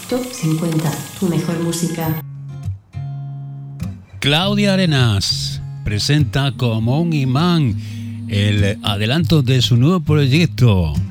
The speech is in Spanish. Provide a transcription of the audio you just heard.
Top 50, tu mejor música. Claudia Arenas presenta Como un imán el adelanto de su nuevo proyecto.